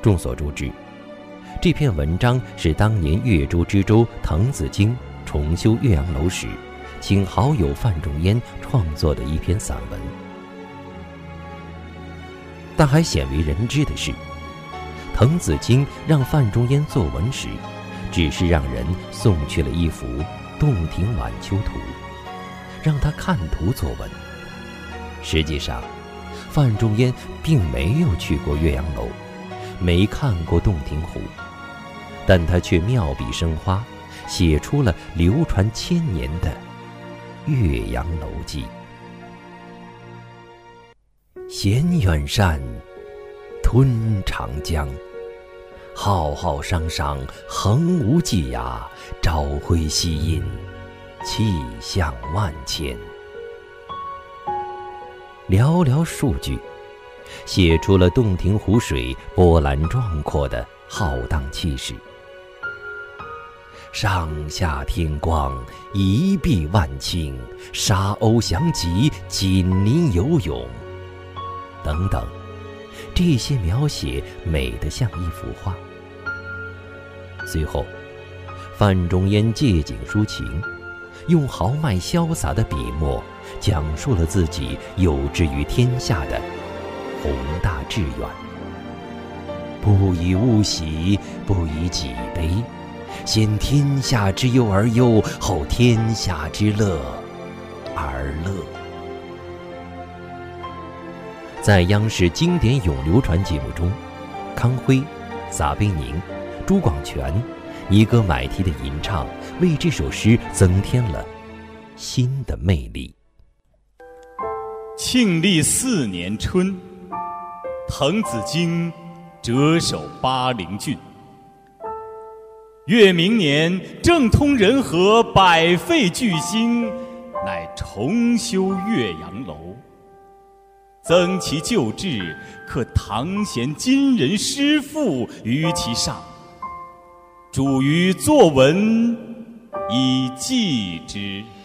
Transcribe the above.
众所周知，这篇文章是当年越州知州滕子京重修岳阳楼时，请好友范仲淹创作的一篇散文。但还鲜为人知的是，滕子京让范仲淹作文时，只是让人送去了一幅《洞庭晚秋图》，让他看图作文。实际上，范仲淹并没有去过岳阳楼，没看过洞庭湖，但他却妙笔生花，写出了流传千年的《岳阳楼记》。衔远山，吞长江，浩浩汤汤，横无际涯，朝晖夕阴，气象万千。寥寥数句，写出了洞庭湖水波澜壮阔的浩荡气势。上下天光，一碧万顷，沙鸥翔集，锦鳞游泳，等等，这些描写美得像一幅画。随后，范仲淹借景抒情，用豪迈潇洒的笔墨，讲述了自己有志于天下的宏大志愿。不以物喜，不以己悲，先天下之忧而忧，后天下之乐而乐。在央视经典咏流传节目中，康辉、撒贝宁、朱广权、尼格买提的吟唱为这首诗增添了新的魅力。 庆历4年春，滕子京谪守巴陵郡。越明年，政通人和，百废具兴，乃重修岳阳楼，增其旧制，刻唐贤今人诗赋于其上，著于作文以记之。